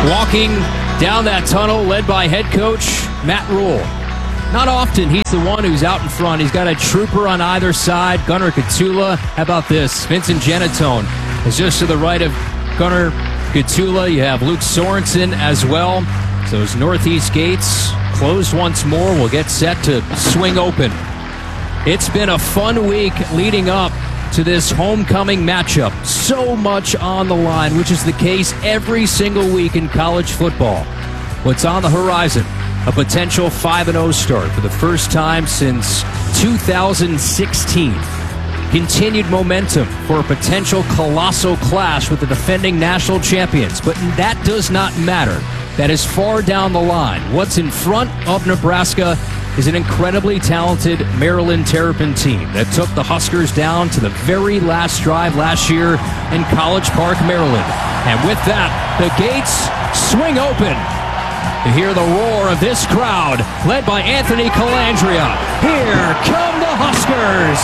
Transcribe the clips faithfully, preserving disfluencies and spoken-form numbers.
walking down that tunnel, led by head coach Matt Rule. Not often he's the one who's out in front. He's got a trooper on either side, Gunnar Gatula. How about this? Vincent Genatone is just to the right of Gunnar Gatula. You have Luke Sorensen as well. So those northeast gates closed once more. Will get set to swing open. It's been a fun week leading up to this homecoming matchup. So much on the line, which is the case every single week in college football. What's on the horizon? A potential five and oh start for the first time since two thousand sixteen. Continued momentum for a potential colossal clash with the defending national champions. But that does not matter. That is far down the line. What's in front of Nebraska is an incredibly talented Maryland Terrapin team that took the Huskers down to the very last drive last year in College Park, Maryland. And with that, the gates swing open. You hear the roar of this crowd, led by Anthony Calandria. Here come the Huskers!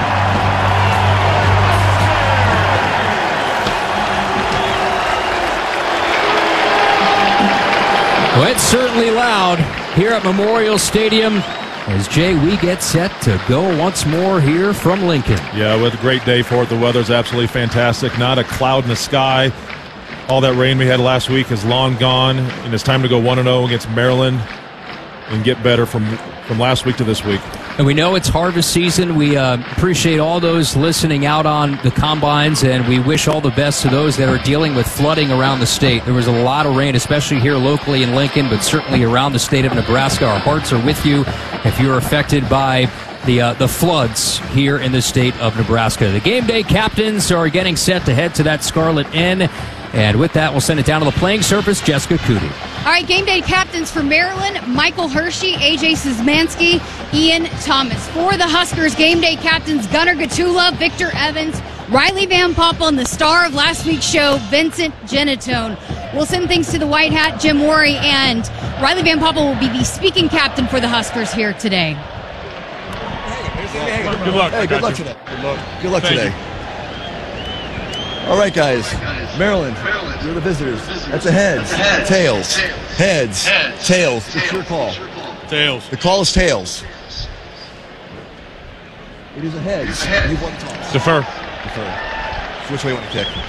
Well, it's certainly loud here at Memorial Stadium as, Jay, we get set to go once more here from Lincoln. Yeah, with a great day for it. The weather's absolutely fantastic. Not a cloud in the sky. All that rain we had last week is long gone, and it's time to go one and oh against Maryland and get better from, from last week to this week. And we know it's harvest season. We uh, appreciate all those listening out on the combines, and we wish all the best to those that are dealing with flooding around the state. There was a lot of rain, especially here locally in Lincoln, but certainly around the state of Nebraska. Our hearts are with you if you're affected by the uh, the floods here in the state of Nebraska. The game day captains are getting set to head to that Scarlet Inn. And with that, we'll send it down to the playing surface. Jessica Cootie. All right, game day captains for Maryland: Michael Hershey, A J Szymanski, Ian Thomas. For the Huskers, game day captains Gunnar Gatula, Victor Evans, Riley Van Poppel, and the star of last week's show, Vincent Genatone. We'll send things to the White Hat, Jim Worry, and Riley Van Poppel will be the speaking captain for the Huskers here today. Good luck. Hey, good luck today. Good luck. Good luck Thank today. you. All right, guys. Maryland, you're the visitors. That's a heads, tails, heads, tails. It's your call. Tails. The call is tails. It is a heads. You want toss. Defer. Defer. So which way you want to kick?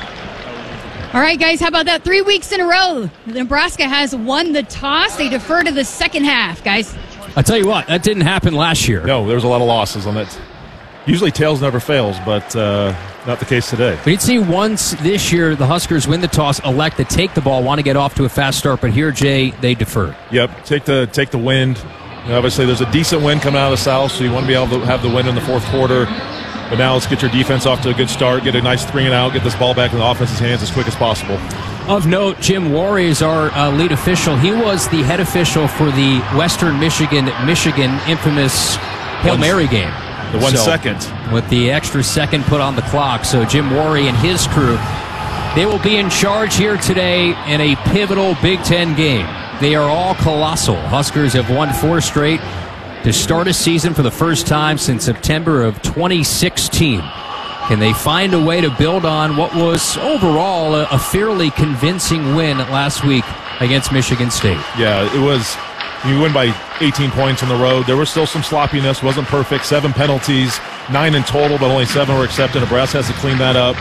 All right, guys, how about that? Three weeks in a row, Nebraska has won the toss. They defer to the second half, guys. I'll tell you what, that didn't happen last year. No, there was a lot of losses on that. Usually tails never fails, but uh, not the case today. We did see once this year the Huskers win the toss, elect to take the ball, want to get off to a fast start, but here, Jay, they defer. Yep, take the take the wind. You know, obviously, there's a decent wind coming out of the south, so you want to be able to have the wind in the fourth quarter. But now let's get your defense off to a good start, get a nice three and out, get this ball back in the offense's hands as quick as possible. Of note, Jim Worry is our uh, lead official. He was the head official for the Western Michigan, Michigan infamous Hail One, Mary game. The one so, second. With the extra second put on the clock. So Jim Worry and his crew, they will be in charge here today in a pivotal Big Ten game. They are all colossal. Huskers have won four straight to start a season for the first time since September of twenty sixteen. Can they find a way to build on what was overall a, a fairly convincing win last week against Michigan State? Yeah, it was. You win by eighteen points on the road. There was still some sloppiness. Wasn't perfect. Seven penalties, nine in total, but only seven were accepted. Nebraska has to clean that up.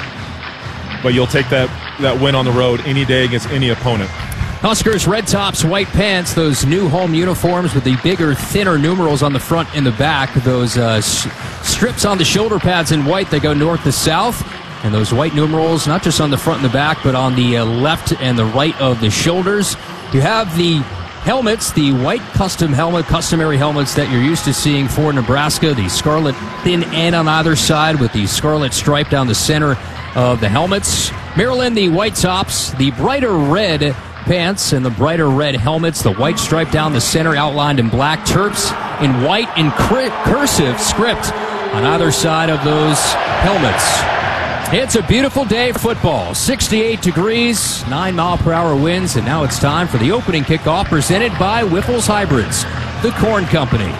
But you'll take that, that win on the road any day against any opponent. Huskers, red tops, white pants, those new home uniforms with the bigger, thinner numerals on the front and the back, those uh, s- strips on the shoulder pads in white that go north to south, and those white numerals not just on the front and the back, but on the uh, left and the right of the shoulders. You have the helmets, the white custom helmet, customary helmets that you're used to seeing for Nebraska, the scarlet thin end on either side with the scarlet stripe down the center of the helmets. Maryland, the white tops, the brighter red pants and the brighter red helmets, the white stripe down the center outlined in black, Terps in white in cur- cursive script on either side of those helmets. It's a beautiful day of football, sixty-eight degrees, nine mile per hour winds, and now it's time for the opening kickoff presented by Whiffles Hybrids, the Corn Company.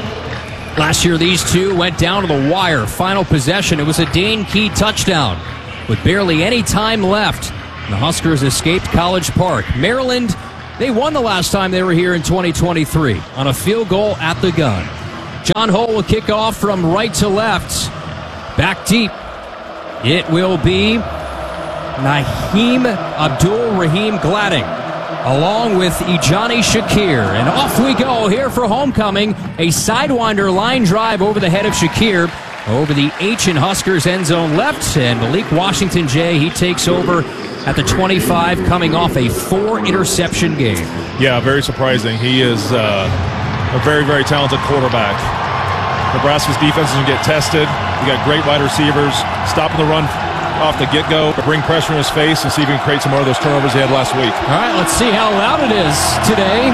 Last year these two went down to the wire. Final possession, it was a Dane Key touchdown with barely any time left. The Huskers escaped College Park. Maryland, they won the last time they were here in twenty twenty-three on a field goal at the gun. John Hull will kick off from right to left. Back deep, it will be Naheem Abdul-Rahim Gladding, along with Ijani Shakir. And off we go here for homecoming. A sidewinder line drive over the head of Shakir, over the H in Huskers end zone left. And Malik Washington, Jay, he takes over at the twenty-five, coming off a four-interception game. Yeah, very surprising. He is uh, a very, very talented quarterback. Nebraska's defense is going to get tested. You got great wide receivers, stopping the run off the get-go, bring pressure in his face, and see if he can create some more of those turnovers he had last week. All right, let's see how loud it is today.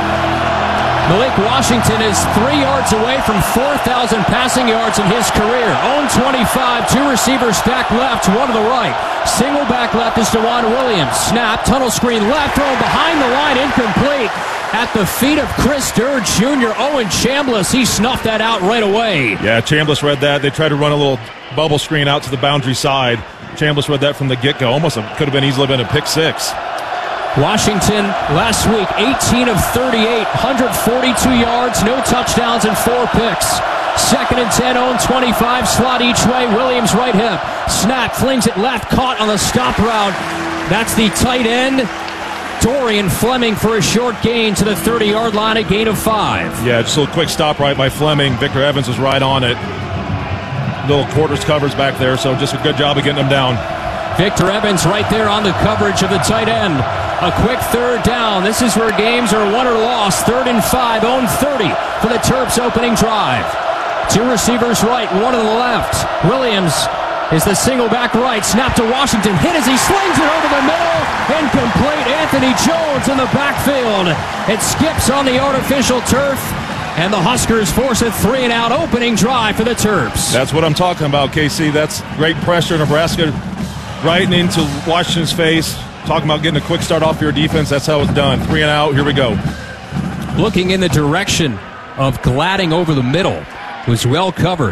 Malik Washington is three yards away from four thousand passing yards in his career. Own twenty-five, two receivers stacked left, one to the right. Single back left is DeJuan Williams. Snap, tunnel screen left, thrown behind the line, incomplete. At the feet of Chris Durr Junior Owen Chambliss, he snuffed that out right away. Yeah, Chambliss read that. They tried to run a little bubble screen out to the boundary side. Chambliss read that from the get-go. Almost a, could have been easily been a pick six. Washington last week, eighteen of thirty-eight, one hundred forty-two yards, no touchdowns, and four picks. Second and ten, own twenty-five, slot each way. Williams right hip. Snap, flings it left, caught on the stop route. That's the tight end, Dorian Fleming, for a short gain to the thirty-yard line, a gain of five. Yeah, just a little quick stop right by Fleming. Victor Evans was right on it. Little quarters covers back there, so just a good job of getting them down. Victor Evans right there on the coverage of the tight end. A quick third down. This is where games are won or lost. Third and five, own thirty for the Terps opening drive. Two receivers right, one to the left. Williams is the single back right. Snap to Washington. Hit as he slings it over the middle. Incomplete. Anthony Jones in the backfield. It skips on the artificial turf. And the Huskers force a three and out opening drive for the Terps. That's what I'm talking about, K C. That's great pressure. Nebraska right into Washington's face. Talking about getting a quick start off your defense. That's how it's done. Three and out. Here we go. Looking in the direction of Gladding over the middle. Was well covered.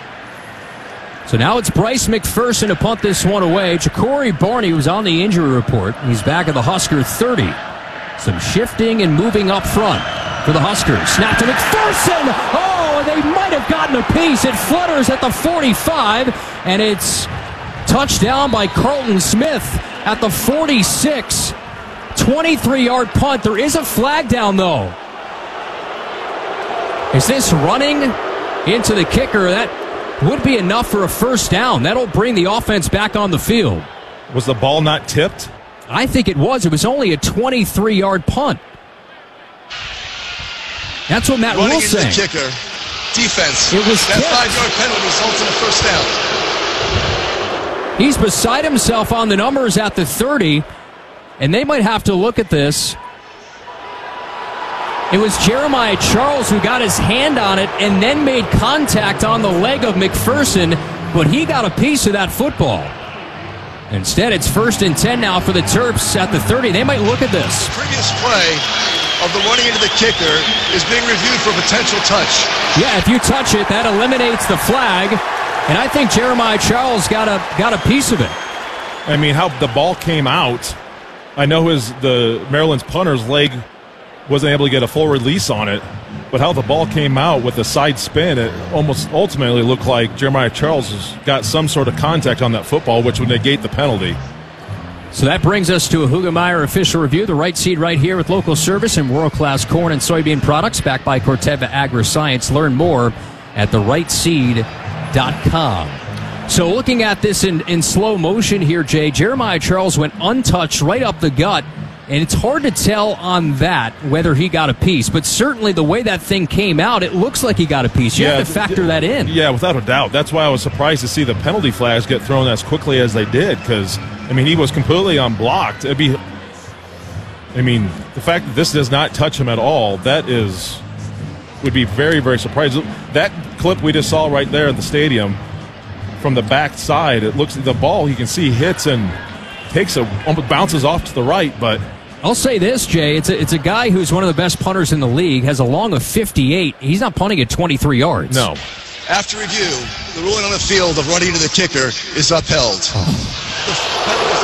So now it's Bryce McPherson to punt this one away. Ja'Cory Barney was on the injury report. He's back at the Husker thirty. Some shifting and moving up front for the Huskers. Snap to McPherson. Oh, they might have gotten a piece. It flutters at the forty-five, and it's touchdown by Carlton Smith at the forty-six. twenty-three-yard punt. There is a flag down, though. Is this running into the kicker? That would be enough for a first down. That'll bring the offense back on the field. Was the ball not tipped? I think it was. It was only a twenty-three-yard punt. That's what Matt Running Rule into saying. the kicker. Defense. It was that tipped. five-yard penalty results in a first down. He's beside himself on the numbers at the thirty, and they might have to look at this. It was Jeremiah Charles who got his hand on it and then made contact on the leg of McPherson, but he got a piece of that football. Instead, it's first and ten now for the Terps at the thirty. They might look at this. The previous play of the running into the kicker is being reviewed for potential touch. Yeah, if you touch it, that eliminates the flag, and I think Jeremiah Charles got a got a piece of it. I mean, how the ball came out. I know his the Maryland's punter's leg wasn't able to get a full release on it, but how the ball came out with the side spin, it almost ultimately looked like Jeremiah Charles has got some sort of contact on that football, which would negate the penalty. So that brings us to a Hugemeyer official review. The right seed right here with local service and world-class corn and soybean products backed by Corteva Agri-Science. Learn more at the right seed dot com. So looking at this in, in slow motion here, Jay, Jeremiah Charles went untouched right up the gut. And it's hard to tell on that whether he got a piece, but certainly the way that thing came out, it looks like he got a piece. You yeah, have to factor that in. Yeah, without a doubt. That's why I was surprised to see the penalty flags get thrown as quickly as they did, because, I mean, he was completely unblocked. It'd be, I mean, the fact that this does not touch him at all, that is, would be very, very surprising. That clip we just saw right there at the stadium, from the back side, it looks, the ball you can see hits and takes a, almost bounces off to the right, but I'll say this, Jay. It's a, it's a guy who's one of the best punters in the league, has a long of fifty-eight. He's not punting at twenty-three yards. No. After review, the ruling on the field of running into the kicker is upheld. Oh. The penalty is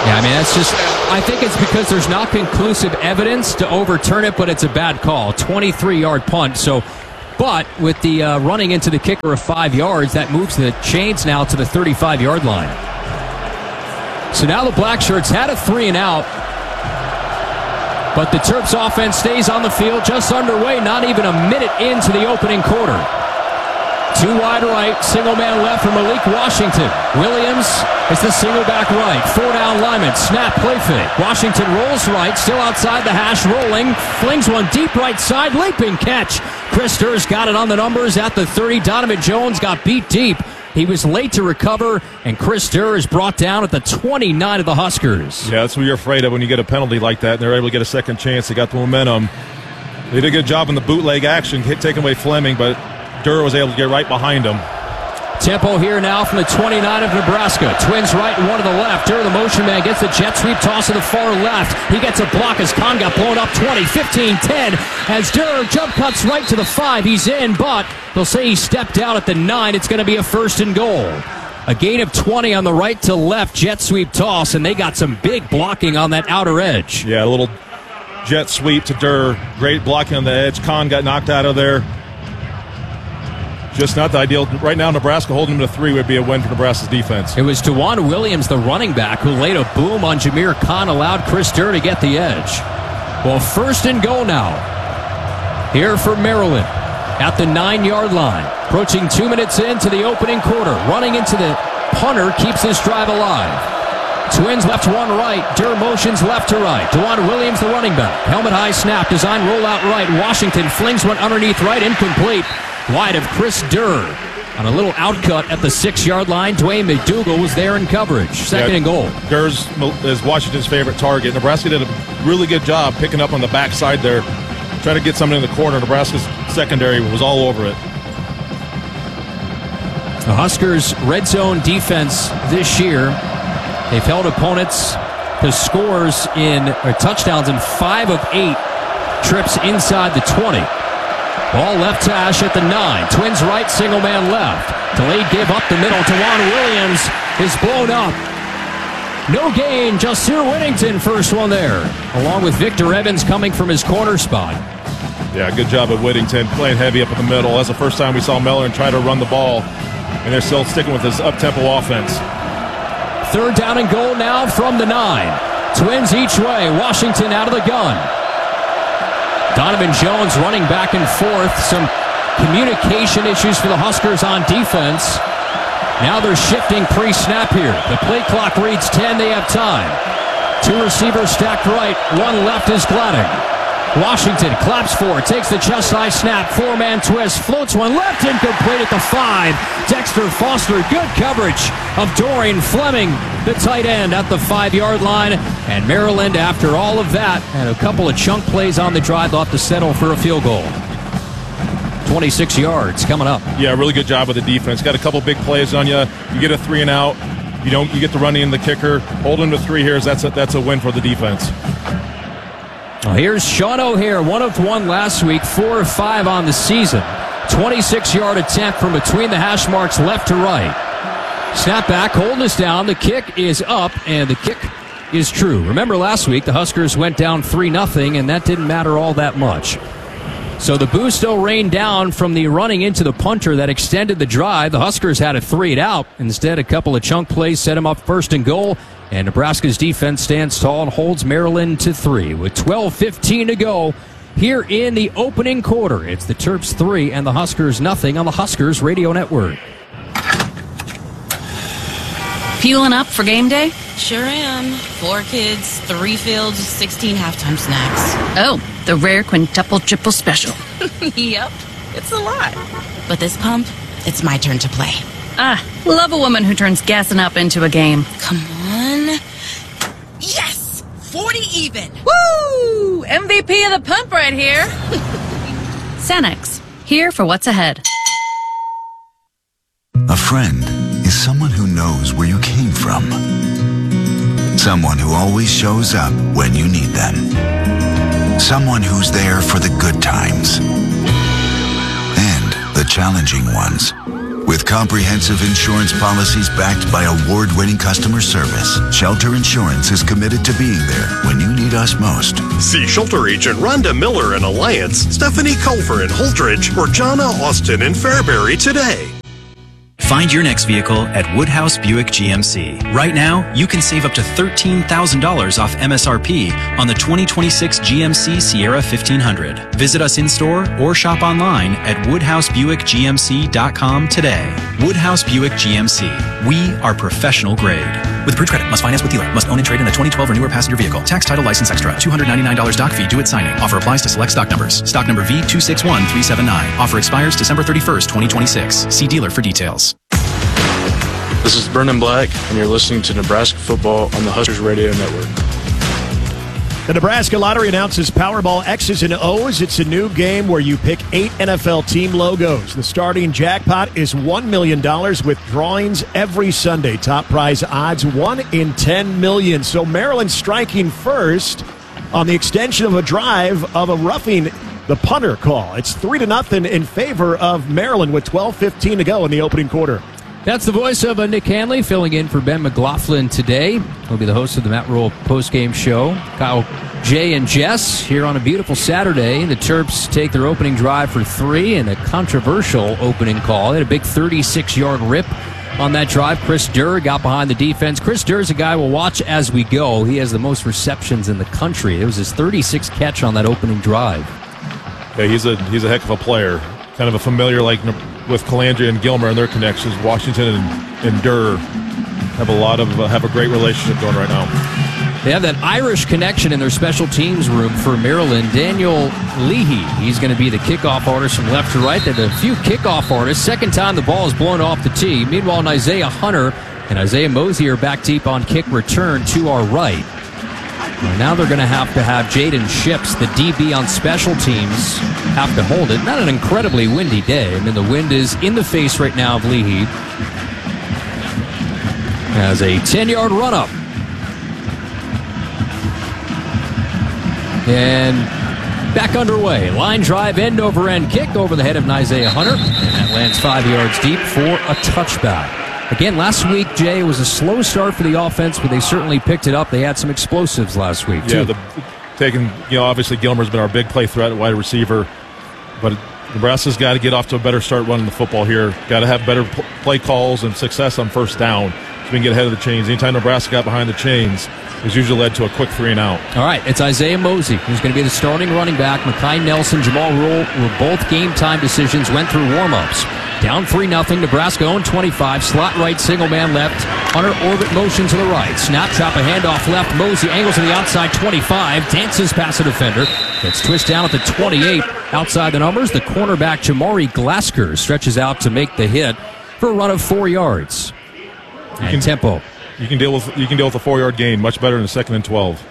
Yeah, I mean, that's just, I think it's because there's not conclusive evidence to overturn it, but it's a bad call. twenty-three yard punt. So, but with the uh, running into the kicker of five yards, that moves the chains now to the thirty-five yard line. So now the Black Shirts had a three and out, but the Terps offense stays on the field, just underway, not even a minute into the opening quarter. Two wide right, single man left for Malik Washington. Williams is the single back right. Four down lineman, snap, play fake. Washington rolls right, still outside the hash, rolling. Flings one deep right side, leaping catch. Chris Durr's got it on the numbers at the thirty. Donovan Jones got beat deep. He was late to recover, and Chris Durr is brought down at the twenty-nine of the Huskers. Yeah, that's what you're afraid of when you get a penalty like that, and they're able to get a second chance. They got the momentum. They did a good job in the bootleg action, taking away Fleming, but Durr was able to get right behind him. Tempo here now from the twenty-nine of Nebraska. Twins right and one to the left. Durr, the motion man, gets the jet sweep toss to the far left. He gets a block as Kahn got blown up twenty, fifteen, ten. As Durr jump cuts right to the five. He's in, but they'll say he stepped out at the nine. It's going to be a first and goal. A gain of twenty on the right to left jet sweep toss, and they got some big blocking on that outer edge. Yeah, a little jet sweep to Durr. Great blocking on the edge. Kahn got knocked out of there. Just not the ideal. Right now, Nebraska holding them to three would be a win for Nebraska's defense. It was DeJuan Williams, the running back, who laid a boom on Jameer Kahn, allowed Chris Durr to get the edge. Well, first and goal now. Here for Maryland at the nine-yard line. Approaching two minutes into the opening quarter. Running into the punter keeps this drive alive. Twins left one right. Durr motions left to right. DeJuan Williams, the running back. Helmet high snap. Design roll out right. Washington flings one underneath right. Incomplete. Wide of Chris Durr. On a little outcut at the six-yard line, Dwayne McDougal was there in coverage. Second yeah, and goal. Durr's is Washington's favorite target. Nebraska did a really good job picking up on the backside there, trying to get something in the corner. Nebraska's secondary was all over it. The Huskers' red zone defense this year, they've held opponents to scores in or touchdowns in five of eight trips inside the twenty. Ball left hash at the nine. Twins right, single man left. Delayed give up the middle. DeJuan Williams is blown up. No gain, just Sue Whittington first one there. Along with Victor Evans coming from his corner spot. Yeah, good job at Whittington, playing heavy up in the middle. That's the first time we saw Mellor try to run the ball, and they're still sticking with his up-tempo offense. Third down and goal now from the nine. Twins each way. Washington out of the gun. Donovan Jones running back and forth. Some communication issues for the Huskers on defense. Now they're shifting pre-snap here. The play clock reads ten. They have time. Two receivers stacked right. One left is Gladden. Washington claps for it. Takes the chest high snap. Four-man twist. Floats one left. Incomplete at the five. Dexter Foster. Good coverage of Dorian Fleming, the tight end, at the five-yard line. And Maryland, after all of that, and a couple of chunk plays on the drive, they'll have to settle for a field goal. twenty-six yards coming up. Yeah, really good job with the defense. Got a couple big plays on you. You get a three and out. You don't. You get the running in the kicker. Holding to three here is that's a, that's a win for the defense. Well, here's Sean O'Hare, one of one last week, four of five on the season. twenty-six yard attempt from between the hash marks left to right. Snap back, holding us down. The kick is up, and the kick is true. Remember last week, the Huskers went down three nothing, and that didn't matter all that much. So the boost still rained down from the running into the punter that extended the drive. The Huskers had a three and out. Instead, a couple of chunk plays set him up first and goal. And Nebraska's defense stands tall and holds Maryland to three. With twelve fifteen to go here in the opening quarter. It's the Terps three and the Huskers nothing on the Huskers Radio Network. Fueling up for game day? Sure am. Four kids, three fields, sixteen halftime snacks. Oh, the rare quintuple triple special. Yep, it's a lot. But this pump, it's my turn to play. Ah, love a woman who turns gassing up into a game. Come on. Yes! forty even! Woo! M V P of the pump right here. Sanex, here for what's ahead. A friend is someone who knows where you came from. Someone who always shows up when you need them. Someone who's there for the good times and the challenging ones. With comprehensive insurance policies backed by award-winning customer service, Shelter Insurance is committed to being there when you need us most. See Shelter Agent Rhonda Miller in Alliance, Stephanie Culver in Holdridge, or Jonna Austin in Fairbury today. Find your next vehicle at Woodhouse Buick G M C. Right now, you can save up to thirteen thousand dollars off M S R P on the twenty twenty-six G M C Sierra fifteen hundred. Visit us in-store or shop online at woodhouse buick g m c dot com today. Woodhouse Buick G M C. We are professional grade. With approved credit, must finance with dealer, must own and trade in a twenty twelve or newer passenger vehicle. Tax, title, license extra. two hundred ninety-nine dollars doc fee due at signing. Offer applies to select stock numbers. Stock number V two six one three seven nine. Offer expires December thirty-first, twenty twenty-six. See dealer for details. This is Brendan Black, and you're listening to Nebraska Football on the Huskers Radio Network. The Nebraska Lottery announces Powerball X's and O's. It's a new game where you pick eight N F L team logos. The starting jackpot is one million dollars with drawings every Sunday. Top prize odds one in ten million. So Maryland striking first on the extension of a drive of a roughing the punter call. It's three to nothing in favor of Maryland with twelve fifteen to go in the opening quarter. That's the voice of uh, Nick Hanley filling in for Ben McLaughlin today. He'll be the host of the Matt Rule postgame show. Kyle, Jay, and Jess here on a beautiful Saturday. The Terps take their opening drive for three and a controversial opening call. They had a big thirty-six-yard rip on that drive. Chris Durr got behind the defense. Chris Durr is a guy we'll watch as we go. He has the most receptions in the country. It was his thirty-sixth catch on that opening drive. Yeah, he's a he's a heck of a player. Kind of a familiar like with Calandria and Gilmer and their connections. Washington and, and Durr have a lot of uh, have a great relationship going right now. They have that Irish connection in their special teams room for Maryland. Daniel Leahy, he's going to be the kickoff artist from left to right. They have a few kickoff artists. Second time the ball is blown off the tee. Meanwhile, Isaiah Hunter and Isaiah Mosey are back deep on kick return to our right. Well, now they're going to have to have Jaden Ships, the D B on special teams, have to hold it. Not an incredibly windy day. I mean, the wind is in the face right now of Leahy. Has a ten-yard run-up. And back underway. Line drive, end-over-end kick over the head of Isaiah Hunter. And that lands five yards deep for a touchback. Again, last week, Jay, it was a slow start for the offense, but they certainly picked it up. They had some explosives last week, too. Yeah, the, taking, you know, obviously Gilmer's been our big play threat at wide receiver, but Nebraska's got to get off to a better start running the football here. Got to have better pl- play calls and success on first down so we can get ahead of the chains. Anytime Nebraska got behind the chains, it's usually led to a quick three and out. All right, it's Isaiah Mosey who's going to be the starting running back. Mekhi Nelson, Jamal Rule were both game-time decisions, went through warm-ups. Down three nothing. Nebraska own twenty-five. Slot right, single man left. Hunter orbit motion to the right. Snap, chop, a handoff left. Mosey angles to the outside twenty-five. Dances past a defender. Gets twisted down at the twenty-eight. Outside the numbers, the cornerback Jamari Glasker stretches out to make the hit for a run of four yards. And you can, tempo. You can deal with you can deal with a four-yard gain much better than a second and twelve.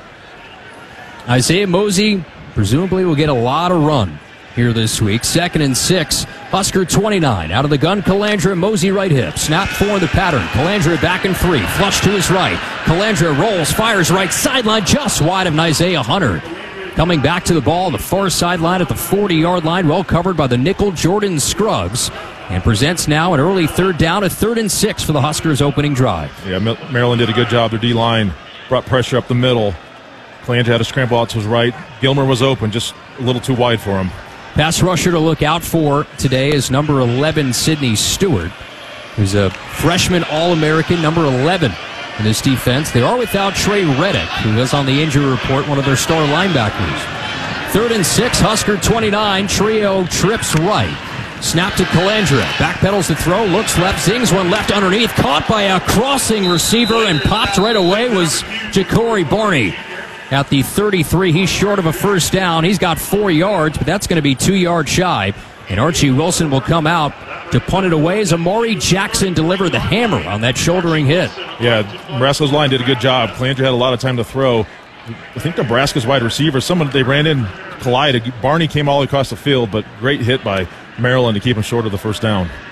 Isaiah Mosey presumably will get a lot of run here this week. Second and six. Husker twenty-nine. Out of the gun, Calandra, Mosey right hip. Snap four, the pattern. Calandra back in three. Flush to his right. Calandra rolls, fires right sideline, just wide of Isaiah Hunter. Coming back to the ball, the far sideline at the forty-yard line, well covered by the nickel Jordan Scruggs. And presents now an early third down, a third and six for the Huskers' opening drive. Yeah, Maryland did a good job. Their D-line brought pressure up the middle. Calandra had to scramble out to his right. Gilmer was open, just a little too wide for him. Pass rusher to look out for today is number eleven, Sidney Stewart, who's a freshman All-American, number eleven in this defense. They are without Trey Reddick, who is on the injury report, one of their star linebackers. Third and six, Husker twenty-nine. Trio trips right. Snap to Calandra. Backpedals the throw, looks left, zings one left underneath. Caught by a crossing receiver and popped right away was Ja'Cory Barney. At the thirty-three, he's short of a first down. He's got four yards, but that's going to be two yards shy. And Archie Wilson will come out to punt it away as Amari Jackson delivered the hammer on that shouldering hit. Yeah, Nebraska's line did a good job. Calandra had a lot of time to throw. I think Nebraska's wide receiver, someone they ran in, collided. Barney came all across the field, but great hit by Maryland to keep him short of the first down.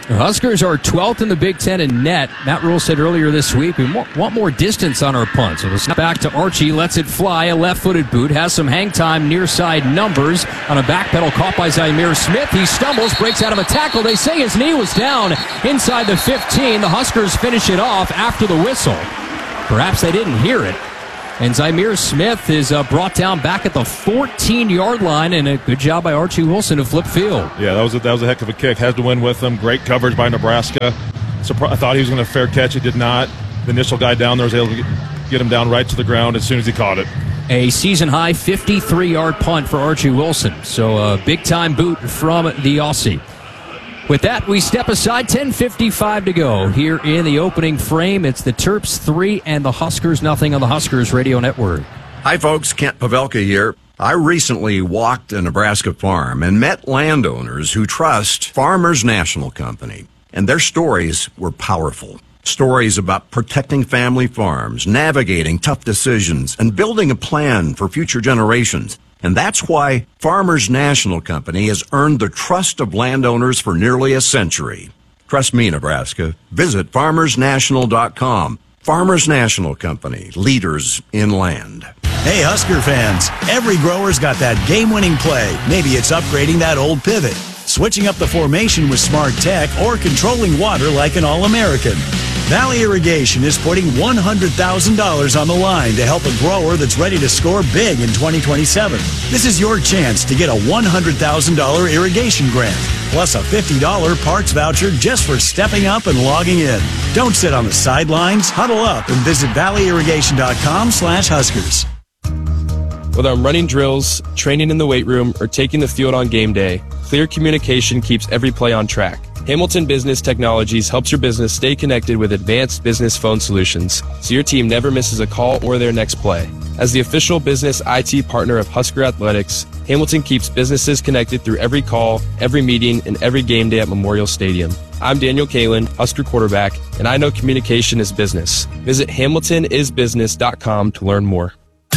The Huskers are twelfth in the Big Ten in net. Matt Rule said earlier this week, we want more distance on our punt. So the snap back to Archie, lets it fly, a left-footed boot, has some hang time near side numbers on a back pedal caught by Zymir Smith. He stumbles, breaks out of a tackle. They say his knee was down inside the fifteen. The Huskers finish it off after the whistle. Perhaps they didn't hear it. And Zymir Smith is uh, brought down back at the fourteen-yard line, and a good job by Archie Wilson to flip field. Yeah, that was a, that was a heck of a kick. Had to win with him. Great coverage by Nebraska. Surpri- I thought he was going to fair catch. He did not. The initial guy down there was able to get, get him down right to the ground as soon as he caught it. A season-high fifty-three-yard punt for Archie Wilson. So a big-time boot from the Aussie. With that, we step aside. ten fifty-five to go here in the opening frame. It's the Terps three and the Huskers nothing on the Huskers Radio Network. Hi, folks. Kent Pavelka here. I recently walked a Nebraska farm and met landowners who trust Farmers National Company. And their stories were powerful. Stories about protecting family farms, navigating tough decisions, and building a plan for future generations. And that's why Farmers National Company has earned the trust of landowners for nearly a century. Trust me, Nebraska. Visit farmers national dot com. Farmers National Company, leaders in land. Hey, Husker fans. Every grower's got that game-winning play. Maybe it's upgrading that old pivot, switching up the formation with smart tech, or controlling water like an All-American. Valley Irrigation is putting one hundred thousand dollars on the line to help a grower that's ready to score big in twenty twenty-seven. This is your chance to get a one hundred thousand dollars irrigation grant, plus a fifty dollars parts voucher just for stepping up and logging in. Don't sit on the sidelines. Huddle up and visit valley irrigation dot com slash Huskers. Whether I'm running drills, training in the weight room, or taking the field on game day, clear communication keeps every play on track. Hamilton Business Technologies helps your business stay connected with advanced business phone solutions, so your team never misses a call or their next play. As the official business I T partner of Husker Athletics, Hamilton keeps businesses connected through every call, every meeting, and every game day at Memorial Stadium. I'm Daniel Kalin, Husker quarterback, and I know communication is business. Visit hamilton is business dot com to learn more.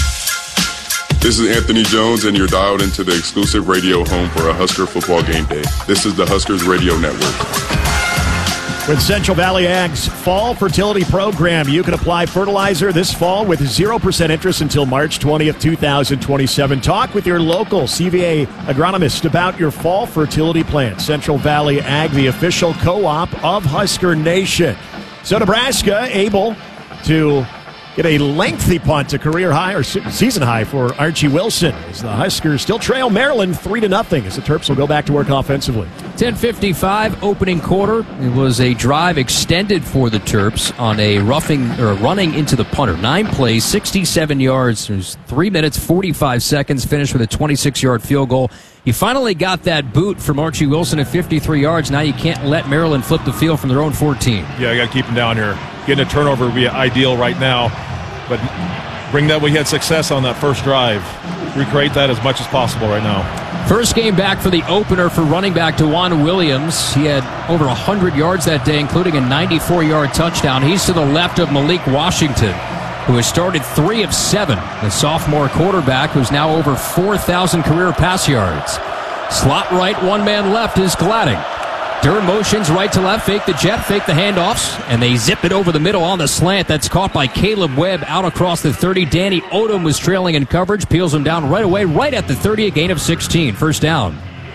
This is Anthony Jones, and you're dialed into the exclusive radio home for a Husker football game day. This is the Huskers Radio Network. With Central Valley Ag's Fall Fertility Program, you can apply fertilizer this fall with zero percent interest until March twentieth, twenty twenty-seven. Talk with your local C V A agronomist about your fall fertility plan. Central Valley Ag, the official co-op of Husker Nation. So Nebraska able to get a lengthy punt to career high or season high for Archie Wilson as the Huskers still trail Maryland three to nothing as the Terps will go back to work offensively. ten fifty-five opening quarter. It was a drive extended for the Terps on a roughing or running into the punter. Nine plays, sixty-seven yards. There's three minutes, forty-five seconds. Finished with a twenty-six-yard field goal. You finally got that boot from Archie Wilson at fifty-three yards. Now you can't let Maryland flip the field from their own fourteen. Yeah, you got to keep them down here. Getting a turnover would be ideal right now, but bring that. We had success on that first drive. Recreate that as much as possible right now. First game back for the opener for running back DeJuan Williams. He had over one hundred yards that day, including a ninety-four-yard touchdown. He's to the left of Malik Washington, who has started three of seven. The sophomore quarterback who's now over four thousand career pass yards. Slot right, one man left is Gladding. Durham motions right to left, fake the jet, fake the handoffs, and they zip it over the middle on the slant. That's caught by Caleb Webb out across the thirty. Danny Odom was trailing in coverage, peels him down right away, right at the thirty, a gain of sixteen, first down.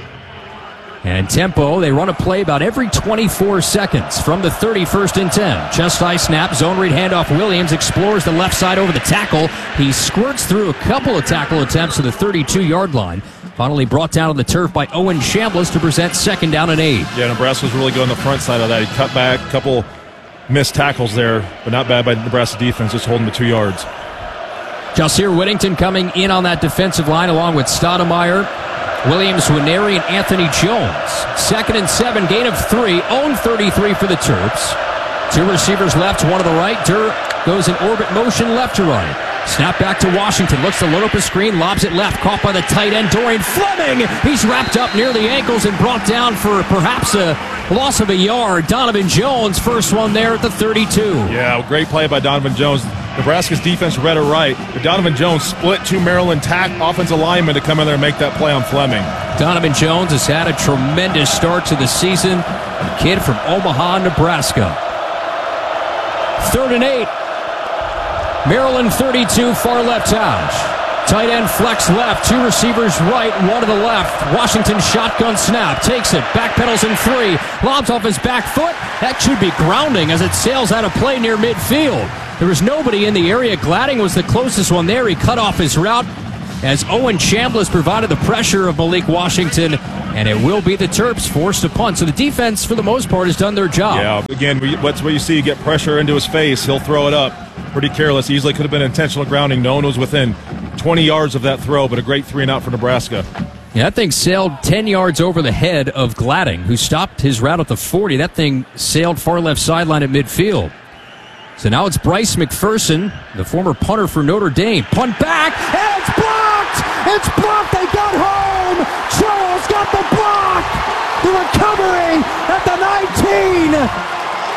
And tempo, they run a play about every twenty-four seconds from the thirty, first and ten. Chest high snap, zone read handoff. Williams explores the left side over the tackle. He squirts through a couple of tackle attempts to the thirty-two-yard line. Finally brought down on the turf by Owen Chambliss to present second down and eight. Yeah, Nebraska's really good on the front side of that. He cut back, a couple missed tackles there, but not bad by Nebraska defense, just holding the two yards. Jalseer Whittington coming in on that defensive line along with Stoudemire, Williams, Nwaneri, and Anthony Jones. Second and seven, gain of three, own thirty-three for the Terps. Two receivers left, one to the right. Durr goes in orbit motion left to right. Snap back to Washington, looks to load up a screen, lobs it left, caught by the tight end, Dorian Fleming. He's wrapped up near the ankles and brought down for perhaps a loss of a yard. Donovan Jones, first one there at the thirty-two. Yeah, great play by Donovan Jones. Nebraska's defense read it right. But Donovan Jones split two Maryland tack offensive linemen to come in there and make that play on Fleming. Donovan Jones has had a tremendous start to the season. A kid from Omaha, Nebraska. Third and eight. Maryland thirty-two, far left hash. Tight end flex left, two receivers right, one to the left. Washington shotgun snap, takes it, backpedals in three, lobs off his back foot. That should be grounding as it sails out of play near midfield. There was nobody in the area. Gladding was the closest one there. He cut off his route as Owen Chambliss provided the pressure of Malik Washington, and it will be the Terps forced to punt. So the defense, for the most part, has done their job. Yeah, again, that's what you see. You get pressure into his face. He'll throw it up. Pretty careless. Easily could have been intentional grounding. No one was within twenty yards of that throw, but a great three and out for Nebraska. Yeah, that thing sailed ten yards over the head of Gladding, who stopped his route at the forty. That thing sailed far left sideline at midfield. So now it's Bryce McPherson, the former punter for Notre Dame. Punt back, and it's blocked! It's blocked! They got home! Charles got the block! The recovery at the nineteen!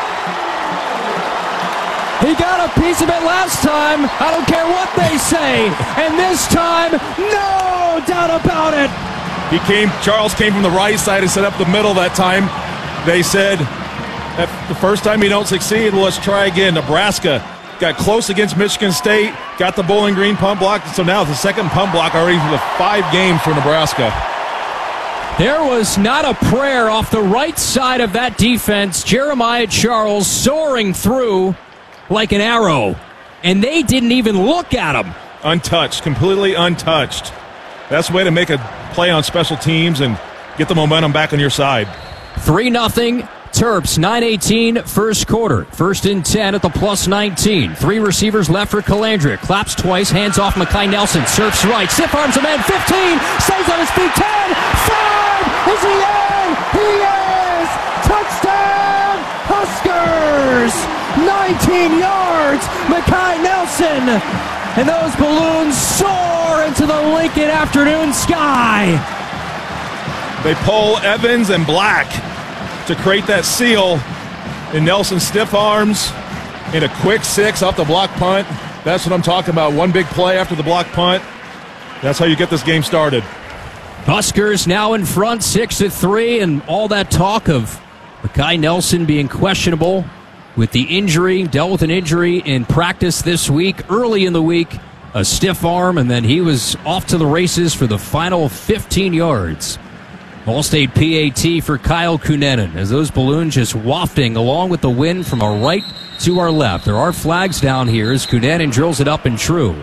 He got a piece of it last time. I don't care what they say. And this time, no doubt about it. He came, Charles came from the right side and set up the middle that time. They said, that the first time you don't succeed, well, let's try again. Nebraska got close against Michigan State, got the Bowling Green punt block. So now it's the second punt block already for the five games for Nebraska. There was not a prayer off the right side of that defense. Jeremiah Charles soaring through like an arrow, and they didn't even look at him. Untouched, completely untouched. That's the way to make a play on special teams and get the momentum back on your side. three nothing Terps, nine eighteen, first quarter. First and ten at the plus nineteen. Three receivers left for Calandric. Claps twice, hands off Makai Nelson. Surfs right, stiff arms a man, fifteen, stays on his feet, ten, five, is he in? He is! Touchdown, Huskers! nineteen yards, Makai Nelson, and those balloons soar into the Lincoln afternoon sky. They pull Evans and Black to create that seal, and Nelson stiff arms in a quick six off the block punt. That's what I'm talking about. One big play after the block punt. That's how you get this game started. Huskers now in front, six to three, and all that talk of Makai Nelson being questionable with the injury, dealt with an injury in practice this week, early in the week, a stiff arm, and then he was off to the races for the final fifteen yards. All-State P A T for Kyle Kunenin as those balloons just wafting along with the wind from our right to our left. There are flags down here as Kunenin drills it up and true.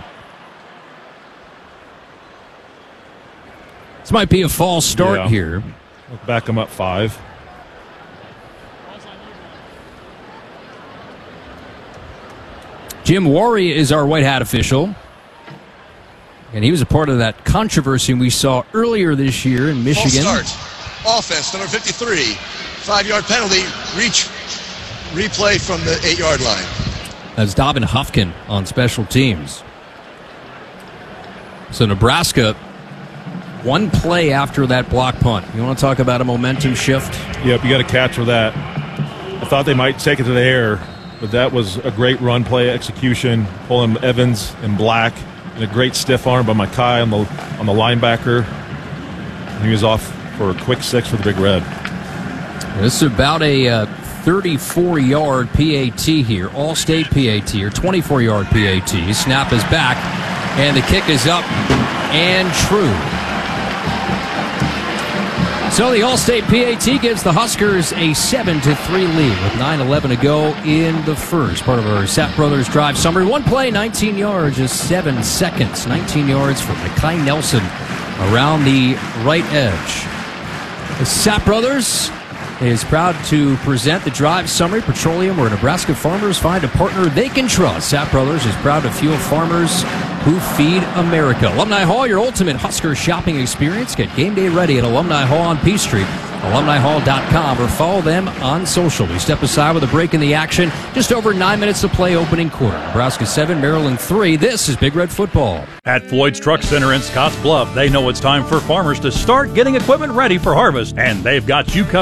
This might be a false start yeah. here. We'll back them up five. Jim Worry is our white hat official. And he was a part of that controversy we saw earlier this year in Michigan. False start. Offense, number fifty-three. Five-yard penalty. Reach. Replay from the eight-yard line. That's Dobbin Huffkin on special teams. So Nebraska, one play after that block punt. You want to talk about a momentum shift? Yep, you got to capture that. I thought they might take it to the air, but that was a great run play execution, pulling Evans and Black, and a great stiff arm by Makai on the on the linebacker. And he was off for a quick six for the Big Red. This is about a uh, thirty-four-yard P A T here, All-State P A T, or twenty-four-yard P A T. Snap is back, and the kick is up and true. So the All-State P A T gives the Huskers a seven to three lead with nine eleven to go in the first. Part of our Sapp Brothers drive summary. One play, nineteen yards, just seven seconds. nineteen yards for Makai Nelson around the right edge. The Sapp Brothers is proud to present the drive summary. Petroleum, where Nebraska farmers find a partner they can trust. Sapp Brothers is proud to fuel farmers who feed America. Alumni Hall, your ultimate Husker shopping experience. Get game day ready at Alumni Hall on P Street, alumni hall dot com, or follow them on social. We step aside with a break in the action. Just over nine minutes to play opening quarter. Nebraska seven, Maryland three. This is Big Red Football. At Floyd's Truck Center in Scotts Bluff, they know it's time for farmers to start getting equipment ready for harvest, and they've got you covered at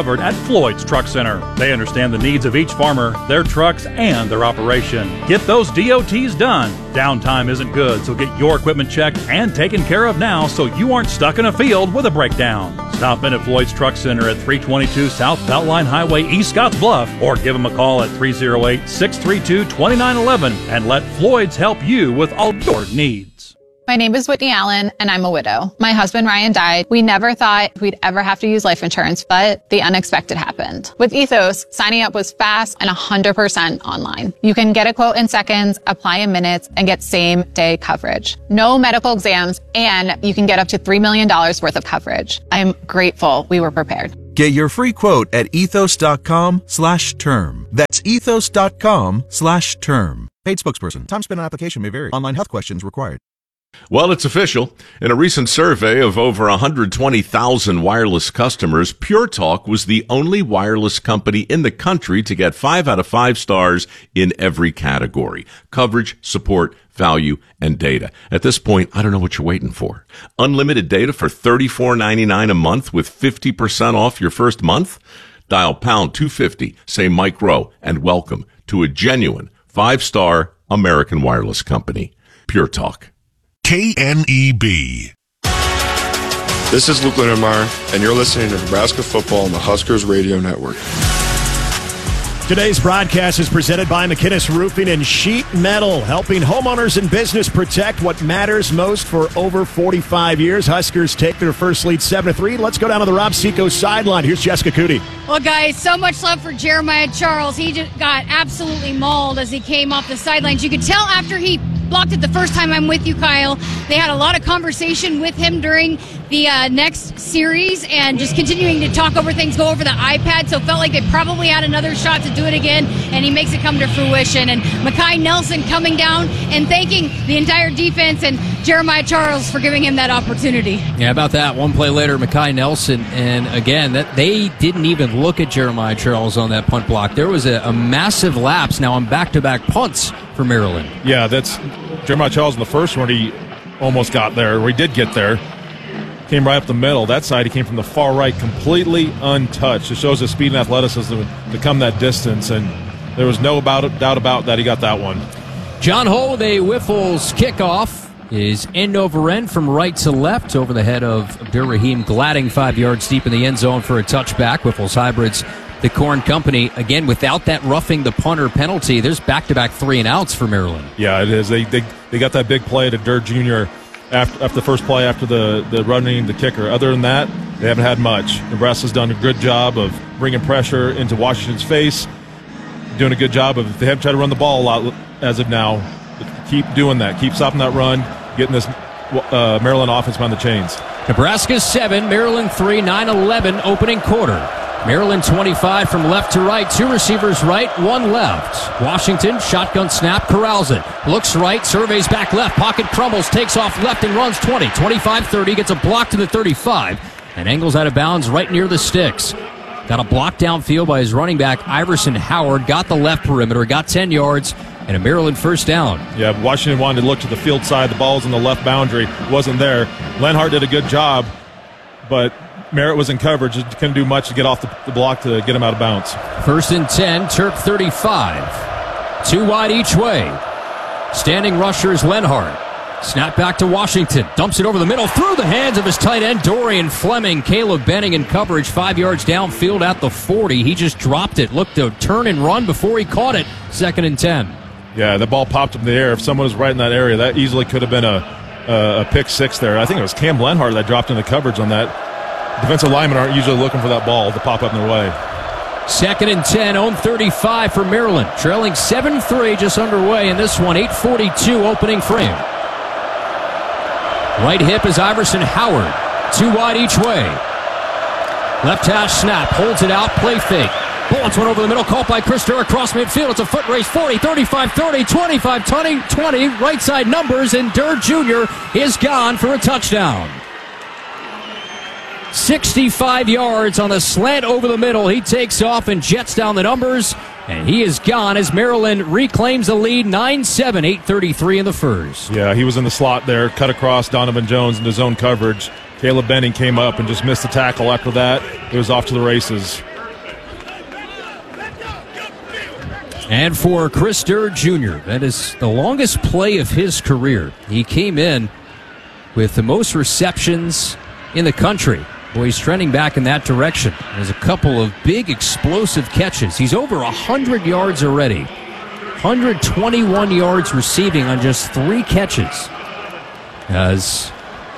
Floyd's Truck Center. They understand the needs of each farmer, their trucks, and their operation. Get those D O Ts done. Downtime isn't good, so get your equipment checked and taken care of now so you aren't stuck in a field with a breakdown. Stop in at Floyd's Truck Center at three twenty-two South Beltline Highway, East Scottsbluff, or give them a call at three oh eight, six three two, two nine one one and let Floyd's help you with all your needs. My name is Whitney Allen, and I'm a widow. My husband, Ryan, died. We never thought we'd ever have to use life insurance, but the unexpected happened. With Ethos, signing up was fast and one hundred percent online. You can get a quote in seconds, apply in minutes, and get same-day coverage. No medical exams, and you can get up to three million dollars worth of coverage. I'm grateful we were prepared. Get your free quote at ethos.com slash term. That's ethos.com slash term. Paid spokesperson. Time spent on application may vary. Online health questions required. Well, it's official. In a recent survey of over one hundred twenty thousand wireless customers, Pure Talk was the only wireless company in the country to get five out of five stars in every category: coverage, support, value, and data. At this point, I don't know what you're waiting for. Unlimited data for thirty-four ninety-nine a month with fifty percent off your first month? Dial pound two fifty, say Mike Rowe, and welcome to a genuine five-star American wireless company. Pure Talk. K N E B. This is Luke Lindenmeyer, and you're listening to Nebraska Football on the Huskers Radio Network. Today's broadcast is presented by McInnes Roofing and Sheet Metal, helping homeowners and business protect what matters most for over forty-five years. Huskers take their first lead seven to three. Let's go down to the Rob Seco sideline. Here's Jessica Cootie. Well, guys, so much love for Jeremiah Charles. He just got absolutely mauled as he came off the sidelines. You could tell after he blocked it the first time. I'm with you, Kyle. They had a lot of conversation with him during the uh, next series and just continuing to talk over things, go over the iPad, so it felt like they probably had another shot to do it again, and he makes it come to fruition. And Makai Nelson coming down and thanking the entire defense and Jeremiah Charles for giving him that opportunity. Yeah, about that. One play later, Makai Nelson, and again, that they didn't even look at Jeremiah Charles on that punt block. There was a, a massive lapse now on back-to-back punts for Maryland. Yeah, that's Jeremiah Charles in the first one. He almost got there, or he did get there. Came right up the middle. That side, he came from the far right, completely untouched. It shows his speed and athleticism to come that distance, and there was no about it, doubt about that he got that one. John Hull with a Whiffles kickoff is end over end from right to left over the head of Abdur-Rahim Gladding, five yards deep in the end zone for a touchback. Whiffles Hybrids, the Corn Company, again, without that roughing the punter penalty, there's back-to-back three and outs for Maryland. Yeah, it is. They they, they got that big play to Durr Junior After, after the first play, after the, the running the kicker. Other than that, they haven't had much. Nebraska's done a good job of bringing pressure into Washington's face, doing a good job of, they haven't tried to run the ball a lot as of now. But keep doing that. Keep stopping that run, getting this uh, Maryland offense behind the chains. Nebraska seven, Maryland three, nine eleven opening quarter. Maryland twenty-five from left to right. Two receivers right, one left. Washington, shotgun snap, corrals it. Looks right, surveys back left. Pocket crumbles, takes off left and runs twenty. twenty-five thirty, gets a block to the thirty-five. And angles out of bounds right near the sticks. Got a block downfield by his running back, Iverson Howard. Got the left perimeter, got ten yards, and a Maryland first down. Yeah, Washington wanted to look to the field side. The ball was on the left boundary. Wasn't there. Lenhart did a good job, but Merritt was in coverage. Couldn't do much to get off the, the block to get him out of bounds. First and ten, Terp thirty-five. Two wide each way. Standing rusher is Lenhart. Snap back to Washington. Dumps it over the middle through the hands of his tight end, Dorian Fleming. Caleb Benning in coverage, five yards downfield at the forty. He just dropped it. Looked to turn and run before he caught it. Second and ten. Yeah, the ball popped up in the air. If someone was right in that area, that easily could have been a, a, a pick six there. I think it was Cam Lenhart that dropped in the coverage on that. Defensive linemen aren't usually looking for that ball to pop up in their way. Second and ten, own thirty-five for Maryland. Trailing seven three, just underway in this one. eight forty-two opening frame. Right hip is Iverson Howard. Two wide each way. Left hash snap, holds it out, play fake. Bullets one over the middle, caught by Chris Durr across midfield. It's a foot race, forty, thirty-five, thirty, twenty-five, twenty, twenty. Right side numbers, and Durr Junior is gone for a touchdown. sixty-five yards on the slant over the middle. He takes off and jets down the numbers, and he is gone as Maryland reclaims the lead nine seven, eight thirty-three in the first. Yeah, he was in the slot there, cut across Donovan Jones into zone coverage. Caleb Benning came up and just missed the tackle after that. It was off to the races. And for Chris Durr Junior, that is the longest play of his career. He came in with the most receptions in the country. Boy, he's trending back in that direction. There's a couple of big explosive catches. He's over one hundred yards already. one hundred twenty-one yards receiving on just three catches. As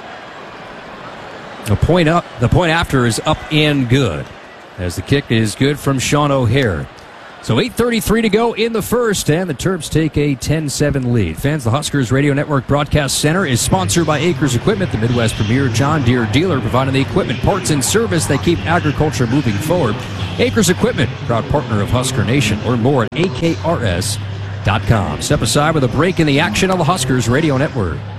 the point up, the point after is up and good. As the kick is good from Sean O'Hare. So eight thirty-three to go in the first, and the Terps take a ten seven lead. Fans, the Huskers Radio Network Broadcast Center is sponsored by Acres Equipment, the Midwest premier John Deere dealer, providing the equipment, parts, and service that keep agriculture moving forward. Acres Equipment, proud partner of Husker Nation. Learn more at A K R S dot com. Step aside with a break in the action on the Huskers Radio Network.